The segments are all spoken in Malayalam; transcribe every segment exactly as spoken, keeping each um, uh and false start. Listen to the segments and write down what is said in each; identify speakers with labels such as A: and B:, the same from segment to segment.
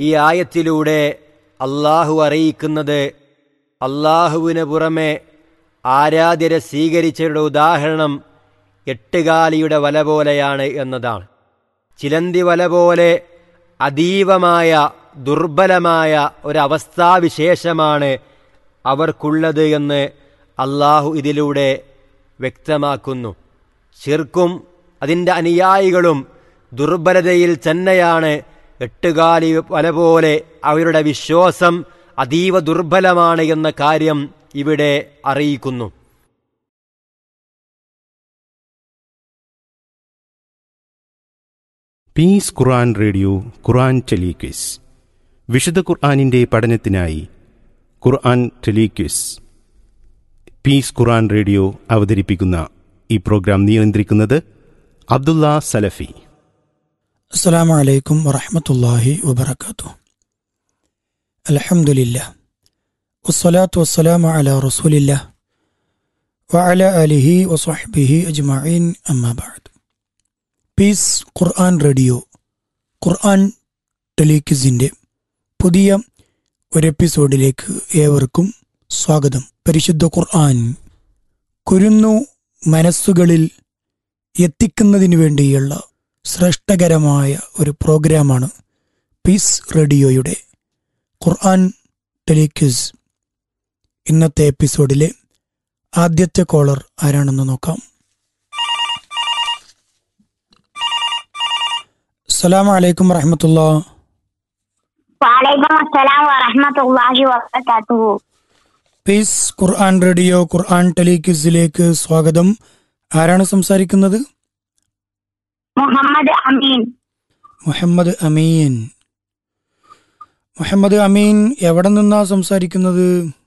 A: ഈ ആയത്തിലൂടെ അള്ളാഹു അറിയിക്കുന്നത് അള്ളാഹുവിന് പുറമെ ആരാധ്യരെ സ്വീകരിച്ചവരുടെ ഉദാഹരണം എട്ടുകാലിയുടെ വല പോലെയാണ് എന്നതാണ്. ചിലന്തി വല പോലെ അതീവമായ ദുർബലമായ ഒരവസ്ഥാവിശേഷമാണ് അവർക്കുള്ളത് എന്ന് അള്ളാഹു ഇതിലൂടെ വ്യക്തമാക്കുന്നു. ശിർക്കും അതിൻ്റെ അനുയായികളും ദുർബലതയിൽ തന്നെയാണ്. എട്ടുകാലി വല പോലെ അവരുടെ വിശ്വാസം അതീവ ദുർബലമാണ് എന്ന കാര്യം ഇവിടെ അറിയിക്കുന്നു.
B: പീസ് ഖുർആൻ റേഡിയോ ഖുർആൻ ടെലിക്വിസ്. വിശുദ്ധ ഖുർആനിൻ്റെ പഠനത്തിനായി ഖുർആൻ ടെലിക്വിസ് പീസ് ഖുർആൻ റേഡിയോ അവതരിപ്പിക്കുന്ന ഈ പ്രോഗ്രാം നിയന്ത്രിക്കുന്നത് അബ്ദുള്ള സലഫി.
C: അസ്സലാമു അലൈക്കും വറഹ്മത്തുള്ളാഹി വബറകാതുഹു. അൽഹംദുലില്ലാഹ് വസ്സലാത്തു വസ്സലാമു അലാ റസൂലില്ലാഹ് വഅലാ ആലിഹി വസ്വഹ്ബിഹി അജ്മഈൻ അമ്മാ ബഅദ്. പീസ് ഖുർആൻ റേഡിയോ ഖുർആൻ ടെലിക്വിസിൻ്റെ പുതിയ ഒരു എപ്പിസോഡിലേക്ക് ഏവർക്കും സ്വാഗതം. പരിശുദ്ധ ഖുർആൻ കുരുന്നു മനസ്സുകളിൽ എത്തിക്കുന്നതിന് വേണ്ടിയുള്ള ശ്രേഷ്ഠകരമായ ഒരു പ്രോഗ്രാമാണ് പീസ് റേഡിയോയുടെ ഖുർആൻ ടെലിക്വിസ്. ഇന്നത്തെ എപ്പിസോഡിലെ ആദ്യത്തെ കോളർ ആരാണെന്ന് നോക്കാം. അസ്സലാമു അലൈക്കും വറഹ്മത്തുള്ളാഹി.
D: വഅലൈക്കും അസ്സലാം വറഹ്മത്തുള്ളാഹി വബറകാതുഹു.
C: പീസ് ഖുർആൻ റേഡിയോ ഖുർആൻ ടെലിക്വിസിലേക്ക് സ്വാഗതം. ആരാണ് സംസാരിക്കുന്നത്?
D: മുഹമ്മദ് അമീൻ.
C: മുഹമ്മദ് അമീൻ. മുഹമ്മദ് അമീൻ എവിടെ നിന്നാ സംസാരിക്കുന്നത്?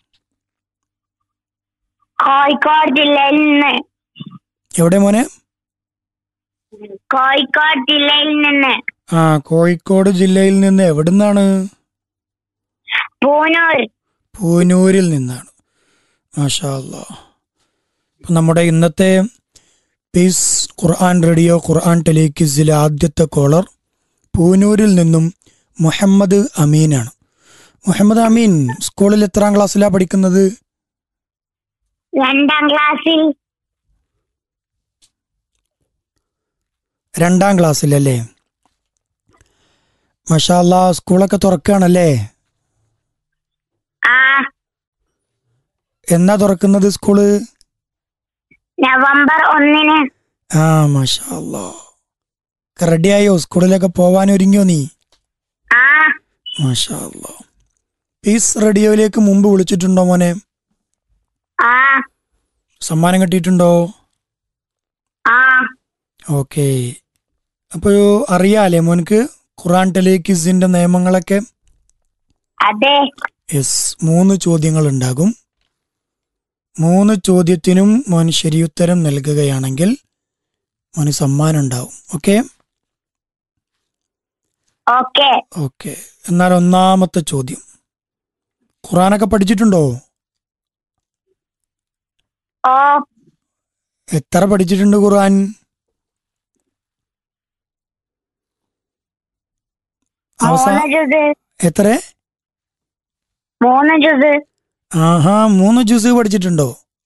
D: കോഴിക്കോട് ജില്ലയിൽ നിന്ന്.
C: എവിടെ മോനെ?
D: കോഴിക്കോട് ജില്ലയിൽ നിന്ന്.
C: ആ, കോഴിക്കോട് ജില്ലയിൽ നിന്ന്. എവിടുന്നാണ്?
D: പൂനൂർ.
C: പൂനൂരിൽ നിന്നാണ്. മാഷാ അല്ലാഹ്. അപ്പം നമ്മുടെ ഇന്നത്തെ പീസ് ഖുർആൻ റേഡിയോ ഖുർആൻ ടെലിക്വിസിലെ ആദ്യത്തെ കോളർ പൂനൂരിൽ നിന്നും മുഹമ്മദ് അമീനാണ്. മുഹമ്മദ് അമീൻ സ്കൂളിൽ എത്രാം ക്ലാസ്സിലാണ് പഠിക്കുന്നത്?
D: രണ്ടാം ക്ലാസ്സിൽ.
C: രണ്ടാം ക്ലാസ്സിലല്ലേ? മാഷാ അല്ലാഹ്. സ്കൂളൊക്കെ തുറക്കുകയാണല്ലേ?
D: ആ,
C: എന്നാ തുറക്കുന്നത് സ്കൂള്?
D: നവംബർ ഒന്നിന്.
C: ആ, മാഷാ അല്ലാഹ്. റെഡിയായോ? സ്കൂളിലൊക്കെ പോവാൻ ഒരുങ്ങിയോ നീ?
D: ആ,
C: മാഷാ അല്ലാഹ്. പീസ് റേഡിയോയിലേക്ക് മുമ്പ് വിളിച്ചിട്ടുണ്ടോ മോനെ?
D: ആ,
C: സമ്മാനം കിട്ടിയിട്ടുണ്ടോ?
D: ആ.
C: ഓക്കെ. അപ്പോൾ അറിയാലേ മോനക്ക് ഖുർആൻ ടെലിക്വിസിന്റെ നിയമങ്ങളൊക്കെ?
D: അതെ.
C: യെസ്. മൂന്ന് ചോദ്യങ്ങൾ ഉണ്ടാകും. മൂന്ന് ചോദ്യത്തിനും മോൻ ശരിയുത്തരം നൽകുകയാണെങ്കിൽ മോന് സമ്മാനം ഉണ്ടാവും. ഓക്കെ
D: ഓക്കെ
C: ഓക്കെ എന്നാൽ ഒന്നാമത്തെ ചോദ്യം, ഖുർആനൊക്കെ പഠിച്ചിട്ടുണ്ടോ?
D: ഓ,
C: എത്ര പഠിച്ചിട്ടുണ്ട് ഖുർആൻ?
D: മൂന്ന് ജുസ്.
C: എത്ര?
D: മൂന്ന് ജുസ്.
C: ആഹാ, മൂന്ന് ജുസ് പഠിച്ചിട്ടുണ്ടോ?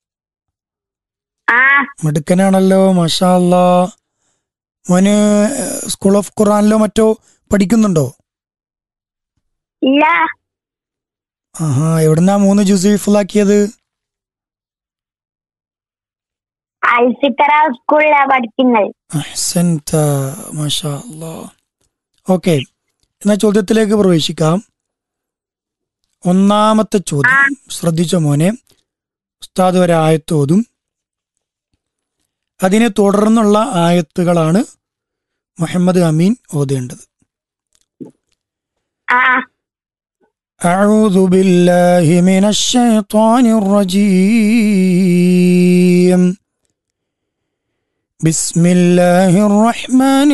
D: ആ,
C: മിടുക്കനാണല്ലോ, മാഷാ അല്ലാ. മോന് സ്കൂൾ ഓഫ് ഖുർആനിലോ മറ്റോ പഠിക്കുന്നുണ്ടോ?
D: ഇല്ല.
C: ആഹാ, എവിടുന്നാ മൂന്ന് ജുസ് ഹിഫ്ളാക്കിയത്?
D: അൽഫിത്തറ സ്കൂളിലാ പഠിക്കുന്നത്.
C: അഹ്സൻത, മാഷാ അല്ലാ. ഓക്കെ, എന്നാ ചോദ്യത്തിലേക്ക് പ്രവേശിക്കാം. ഒന്നാമത്തെ ചോദ്യം ശ്രദ്ധിച്ച മോനെ. ഉസ്താദ് ഒരായത്ത് ഓതും, അതിനെ തുടർന്നുള്ള ആയത്തുകളാണ് മുഹമ്മദ് അമീൻ ഓതേണ്ടത്. أعوذ بالله من الشيطان الرجيم بسم الله الرحمن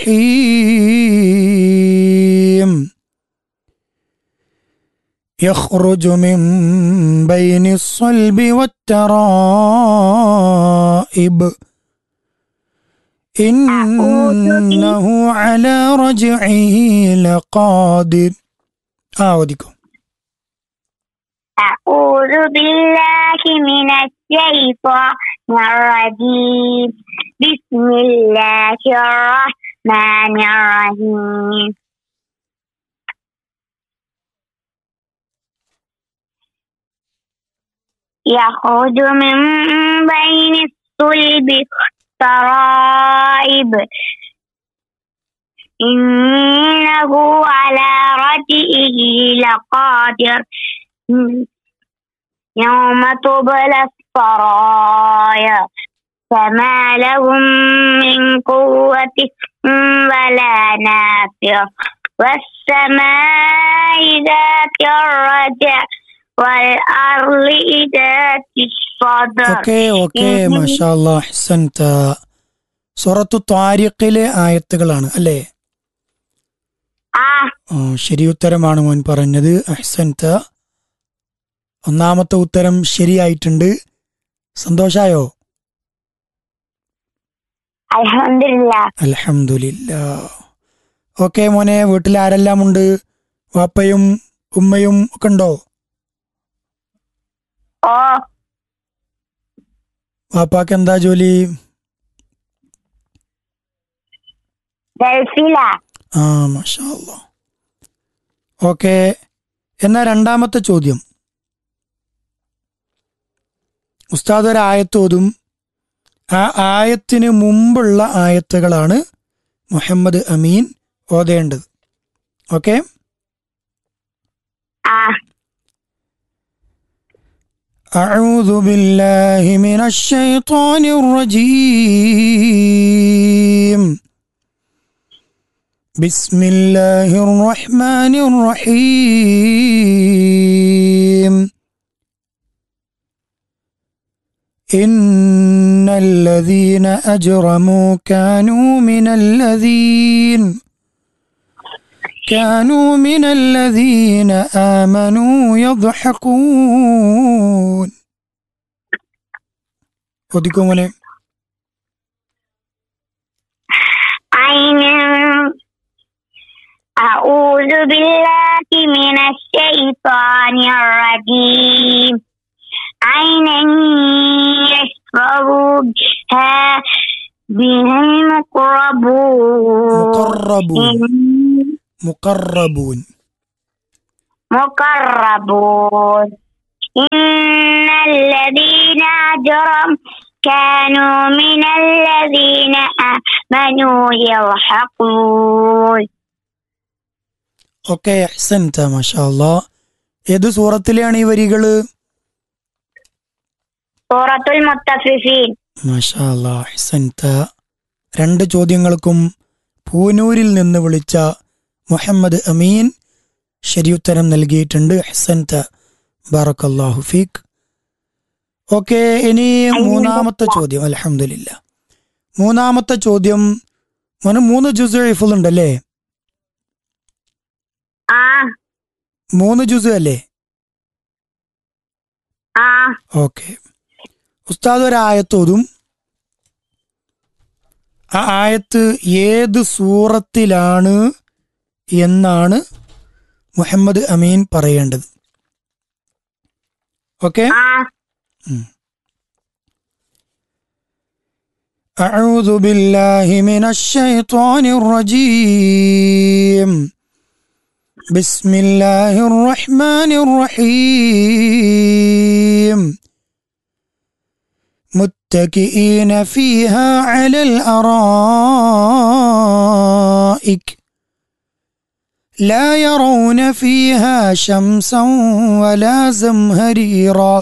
C: الرحيم يخرج من بين الصلب والترائب إنه على رجعه لقادر ആ ഓദിക്കോ.
D: أعوذ بالله من الشيطان الرجيم بسم الله الرحمن الرحيم يخرج من بين الصلب الترائب إنه على رجعه لقادر يوم تبلى السرايا فما لهم من قوة ولا ناصر والسماء ذات الرجع والأرض ذات الصدر.
C: ഓക്കെ ഓക്കെ മാഷാ അല്ലാഹ് അഹ്സൻത. സൂറത്തു ത്വാരിഖിലെ ആയത്തുകളാണ് അല്ലേ?
D: ആ
C: ആ, ശരി ഉത്തരമാണ് മോൻ പറഞ്ഞത്. അഹ്സൻത. ഒന്നാമത്തെ ഉത്തരം ശരിയായിട്ടുണ്ട്. സന്തോഷായോ?
D: അൽഹംദുലില്ലാ.
C: അൽഹംദുലില്ലാ. ഓക്കെ മോനെ, വീട്ടിൽ ആരെല്ലാം ഉണ്ട്? വാപ്പയും ഉമ്മയും ഒക്കെ ഉണ്ടോ?
D: ഓ
C: വാപ്പാക്ക് എന്താ ജോലി?
D: ഗൾഫിലാ.
C: ആ മാഷാ അല്ലാഹ്. ഓക്കെ, എന്നാ രണ്ടാമത്തെ ചോദ്യം. ഉസ്താദ് ഒരു ആയത്തോതും ആ ആയത്തിന് മുമ്പുള്ള ആയത്തുകളാണ് മുഹമ്മദ് അമീൻ ഓതേണ്ടത്. ഓക്കെ?
D: ആ
C: أعوذ بالله من الشيطان الرجيم بسم الله الرحمن الرحيم إن الذين أجرموا كانوا من الذين كانوا من الذين آمنوا يضحكون. وديكم ولا
D: عين. أعوذ بالله من الشيطان الرجيم عينا يشرب بها بها المقربون
C: مقربون مقربون
D: مقربون إن الذين أجرموا كانوا من الذين آمنوا يضحكون.
C: ഓക്കെ അഹ്സൻത മാഷാ അല്ലാഹ്. ഏത് സൂറത്തിലെയാണ് ഈ വരികള്?
D: സൂറത്തുൽ മുത്തഫിഫീൻ.
C: മാഷാ അല്ലാഹ് അഹ്സൻത. രണ്ട് ചോദ്യങ്ങൾക്കും പൂനൂരിൽ നിന്ന് വിളിച്ച മുഹമ്മദ് അമീൻ ശരിയുത്തരം നൽകിയിട്ടുണ്ട്. അഹ്സൻത, ബറക്കല്ലാഹു ഫീക്ക്. ഓക്കെ, ഇനി മൂന്നാമത്തെ ചോദ്യം. അൽഹംദുലില്ലാ. മൂന്നാമത്തെ ചോദ്യം. മോന് മൂന്ന് ജുസ് ഹിഫ്ള് ഉണ്ടല്ലേ?
D: ആ
C: മൂന്ന് ജുസ് അല്ലേ?
D: ആ
C: ഓക്കെ, ഉസ്താദ് ഒരു ആയത്തോതും ആ ആയത്ത് ഏത് സൂറത്തിലാണ് എന്നാണ് മുഹമ്മദ് അമീൻ പറയേണ്ടത്. ഓക്കെ?
D: ആ
C: أعوذ بالله من الشيطان الرجيم بسم الله الرحمن الرحيم متكئين فيها على الأرائك لا يرون فيها شمسا ولا زمهريرا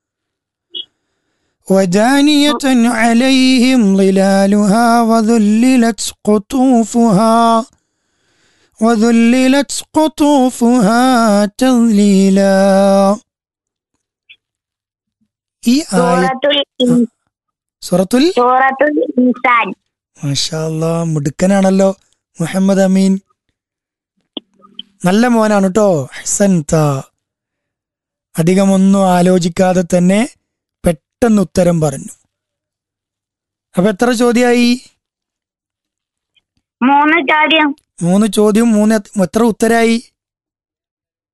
C: ودانية عليهم ظلالها وذللت قطوفها وذللت قطوفها تذليلا. ഈ ആയത്ത്
D: സൂറത്തുൽ ഇൻ-
C: സൂറത്തുൽ
D: സൂറത്തുൽ ഇൻസാൻ.
C: മാഷാ അല്ലാഹ്, മിടുക്കനാണല്ലോ മുഹമ്മദ് അമീൻ. നല്ല മോനാണ് കേട്ടോ. ഹസൻത. അധികമൊന്നും ആലോചിക്കാതെ തന്നെ പെട്ടെന്ന് ഉത്തരം പറഞ്ഞു. അപ്പൊ എത്ര ചോദ്യമായി?
D: മൂന്ന് ചോദ്യം.
C: മൂന്ന് ചോദ്യം. മൂന്ന് എത്ര ഉത്തരായി?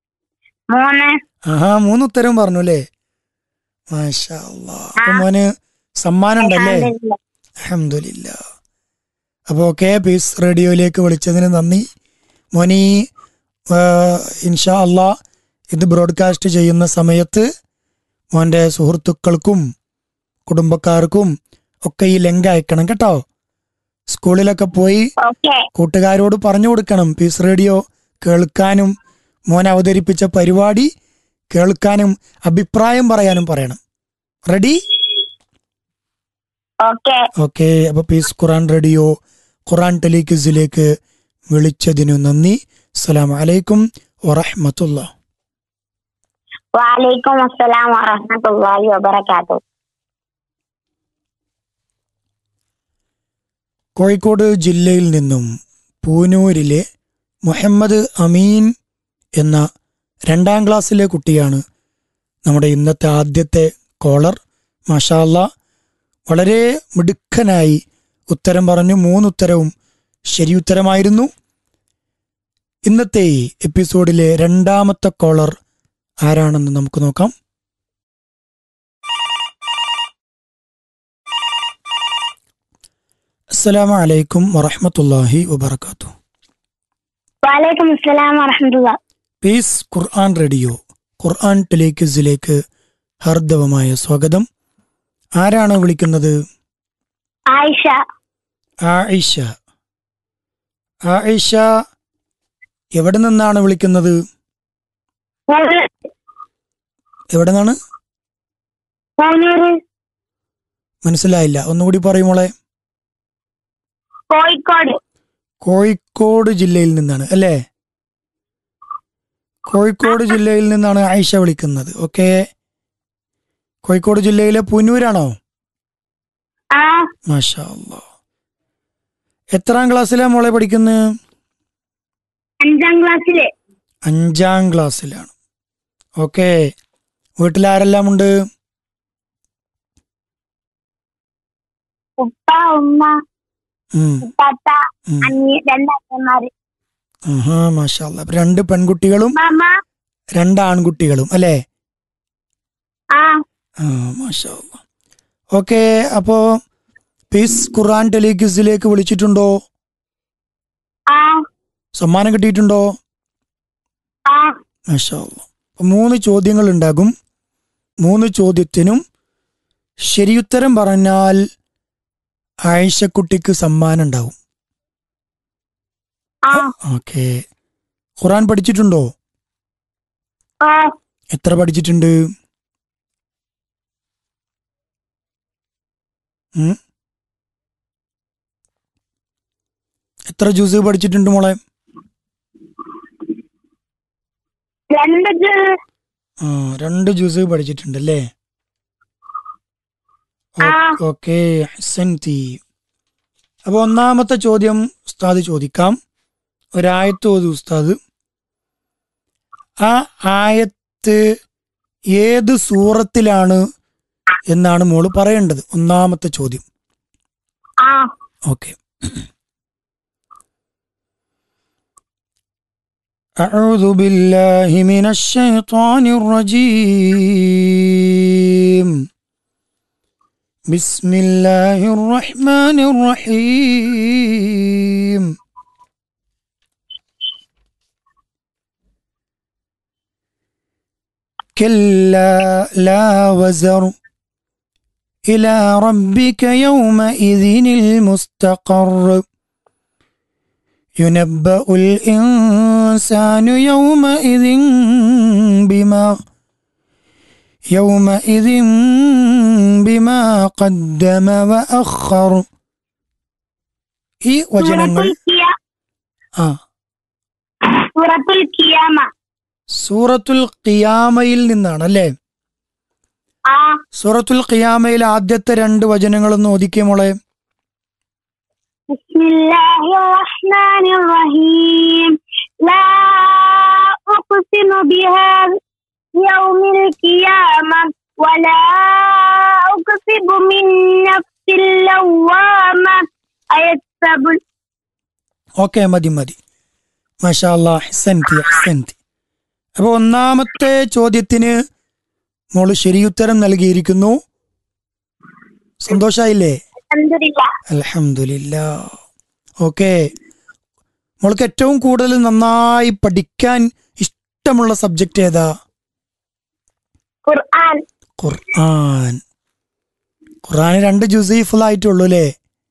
D: മൂന്ന്.
C: ആഹാ മൂന്ന് ഉത്തരവും പറഞ്ഞു അല്ലേ? മാഷാ അല്ലാ. അപ്പൊ മോന് സമ്മാനം ഉണ്ടല്ലേ?
D: അൽഹംദുലില്ലാ.
C: അൽഹംദുലില്ലാ. അപ്പോൾ ഓക്കെ, പീസ് റേഡിയോയിലേക്ക് വിളിച്ചതിന് നന്ദി മോനി. ഇൻഷാ അല്ലാ ഇത് ബ്രോഡ്കാസ്റ്റ് ചെയ്യുന്ന സമയത്ത് മോൻ്റെ സുഹൃത്തുക്കൾക്കും കുടുംബക്കാർക്കും ഒക്കെ ഈ ലിങ്ക് അയക്കണം കേട്ടോ. സ്കൂളിലൊക്കെ പോയി
D: ഓക്കെ.
C: കൂട്ടുകാരോട് പറഞ്ഞു കൊടുക്കണം പീസ് റേഡിയോ കേൾക്കാനും മോൻ അവതരിപ്പിച്ച പരിപാടി കേൾക്കാനും അഭിപ്രായം പറയാനും പറയണം. റെഡി?
D: ഓക്കെ.
C: ഓക്കെ. അപ്പോൾ പീസ് ഖുർആൻ റേഡിയോ ഖുർആൻ ടെലിക്വിസിലേക്ക് വിളിച്ചതിനു നന്ദി. അസ്സലാമു അലൈക്കും വറഹ്മത്തുള്ളാഹി.
D: വഅലൈക്കും അസ്സലാം വറഹ്മത്തുള്ളാഹി വബറകാതുഹു.
C: കോഴിക്കോട് ജില്ലയിൽ നിന്നും പൂനൂരിലെ മുഹമ്മദ് അമീൻ എന്ന രണ്ടാം ക്ലാസ്സിലെ കുട്ടിയാണ് നമ്മുടെ ഇന്നത്തെ ആദ്യത്തെ കോളർ. മാഷാ അല്ലാ, വളരെ മിടുക്കനായി ഉത്തരം പറഞ്ഞു. മൂന്നുത്തരവും ശരിയുത്തരമായിരുന്നു. ഇന്നത്തെ ഈ എപ്പിസോഡിലെ രണ്ടാമത്തെ കോളർ ആരാണെന്ന് നമുക്ക് നോക്കാം. അസ്സലാമു അലൈക്കും വറഹ്മത്തുള്ളാഹി വബറകാതുഹു.
D: വഅലൈക്കും അസ്സലാം വറഹ്മത്തുള്ളാഹി.
C: പീസ് ഖുർആൻ റേഡിയോ ഖുർആൻ ടെലിക്വിസിലേക്ക് ഹർദവമായ സ്വാഗതം. ആരാണ് വിളിക്കുന്നത്?
D: ആയിഷ.
C: ആയിഷ. ആയിഷ എവിടെ നിന്നാണ് വിളിക്കുന്നത്? എവിടെ നിന്നാണ്?
D: പൂനൂര്.
C: മനസ്സിലായില്ല, ഒന്നുകൂടി പറയുമോളെ.
D: കോഴിക്കോട്.
C: കോഴിക്കോട് ജില്ലയിൽ നിന്നാണ് അല്ലേ? കോഴിക്കോട് ജില്ലയിൽ നിന്നാണ് ആയിഷ വിളിക്കുന്നത്. ഓക്കെ. കോഴിക്കോട് ജില്ലയിലെ പുന്നൂരാണോ?
D: ആ.
C: മാഷാ അല്ലാ. എത്രാം ക്ലാസ്സിലാ മോളെ പഠിക്കുന്നത്?
D: അഞ്ചാം ക്ലാസ്സില്.
C: അഞ്ചാം ക്ലാസ്സിലാണ്. ഓക്കെ. വീട്ടിലാരെല്ലാം ഉണ്ട്?
D: ഉപ്പ, ഉമ്മ,
C: ഉം.
D: താത്ത,
C: ഉം.
D: അനിയ, രണ്ടച്ഛന്മാര്.
C: ആഹാ മാഷാ അല്ലാ. അപ്പൊ രണ്ട് പെൺകുട്ടികളും
D: മാമ.
C: രണ്ട് ആൺകുട്ടികളും അല്ലേ?
D: ആ.
C: ആ മാഷാ അല്ലാ. ഓക്കെ. അപ്പോ പീസ് ഖുർആൻ ടെലിക്വിസിലേക്ക് വിളിച്ചിട്ടുണ്ടോ?
D: ആ.
C: സമ്മാനം കിട്ടിയിട്ടുണ്ടോ?
D: ആ.
C: മാഷാ അല്ലാ. അപ്പൊ മൂന്ന് ചോദ്യങ്ങൾ ഉണ്ടാകും. മൂന്ന് ചോദ്യത്തിനും ശരിയുത്തരം പറഞ്ഞാൽ ആയിഷക്കുട്ടിക്ക് സമ്മാനം ഉണ്ടാവും.
D: ആ.
C: ഓക്കെ. ഖുർആൻ പഠിച്ചിട്ടുണ്ടോ?
D: ആ.
C: എത്ര പഠിച്ചിട്ടുണ്ട്? ഉം? എത്ര ജ്യൂസ് പഠിച്ചിട്ടുണ്ട് മോളെ?
D: രണ്ട് ജ്യൂസ്.
C: ആ രണ്ട് ജ്യൂസ് പഠിച്ചിട്ടുണ്ട് അല്ലേ?
D: ആ.
C: ഓക്കെ. അഹ്സൻതി. അപ്പോൾ ഒന്നാമത്തെ ചോദ്യം ഉസ്താദ് ചോദിക്കാം. ഒരായത്ത് ഓതി ഉസ്താദ്. ആ ആയത്ത് ഏത് സൂറത്തിലാണ് എന്നാണ് മോള് പറയേണ്ടത്. ഒന്നാമത്തെ ചോദ്യം.
D: ആ.
C: ഓക്കെ. أعوذ بالله من الشيطان الرجيم بسم الله الرحمن الرحيم كلا لا وزر إلى ربك يومئذ المستقر ينبأ الإنسان يومئذ بما يومئذ بما قدم وأخر. ഈ വചനങ്ങൾ
D: സൂറത്തുൽ ഖിയാ-
C: ആ
D: സൂറത്തുൽ ഖിയാമ.
C: സൂറത്തുൽ ഖിയാമയിൽ നിന്നാണ് അല്ലേ?
D: ആ.
C: സൂറത്തുൽ ഖിയാമയിൽ ആദ്യത്തെ രണ്ട് വചനങ്ങളൊന്ന് ഓദിക്കേ മോളെ.
D: ബിസ്മില്ലാഹിർ റഹ്മാനിർ റഹീം. ലാ ഉഖ്സിമു ബിഹാദ യൗമിൽ ഖിയാമ വലാ ഉഖ്സിബു മിൻ നഫ്സിൽ ലവ്വാമ അയസ്സബുൽ.
C: ഓക്കെ, മതി മതി. മാഷാ അല്ലാ. അഹ്സൻതി അഹ്സൻതി. അപ്പോൾ ഒന്നാമത്തെ ചോദ്യത്തിന് മോള് ശരിയുത്തരം നൽകിയിരിക്കുന്നു. സന്തോഷായില്ലേ?
D: അൽഹംദുലില്ലാ.
C: അൽഹംദുലില്ലാ. ഓക്കെ, മോൾക്ക് ഏറ്റവും കൂടുതൽ നന്നായി പഠിക്കാൻ ഇഷ്ടമുള്ള സബ്ജക്റ്റ് ഏതാ?
D: ഖുർആൻ.
C: ഖുർആൻ. ഖുർആൻ രണ്ട് ജുസീ ഫുൾ ആയിട്ടുള്ളൂ അല്ലേ?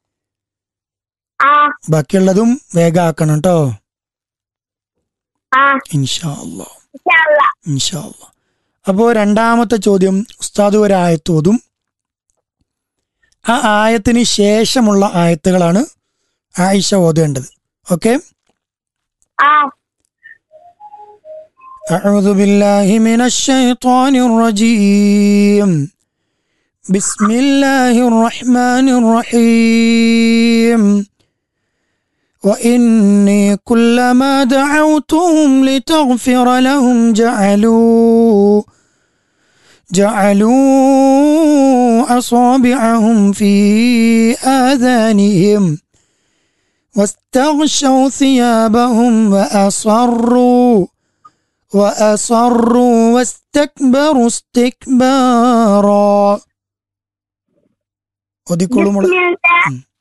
D: ആ
C: ബാക്കിയുള്ളതും വേഗം ആക്കണം കേട്ടോ.
D: ആ
C: ഇൻഷാ അല്ലാ
D: ഇൻഷാ അല്ലാ.
C: ഇൻഷാ അല്ലാ. അപ്പോൾ രണ്ടാമത്തെ ചോദ്യം, ഉസ്താദ് ഒരു ആയത്തോതും ആ ആയത്തിന് ശേഷമുള്ള ആയത്തുകളാണ് ആയിഷ ഓതേണ്ടത്. ഓക്കെ?
D: ആ
C: أعوذ بالله من الشيطان الرجيم بسم الله الرحمن الرحيم وإني كلما دعوتهم لتغفر لهم جعلوا جعلوا أصابعهم في آذانهم واستغشوا ثيابهم وأصروا وأصروا واستكبروا استكبارا.
D: بسم الله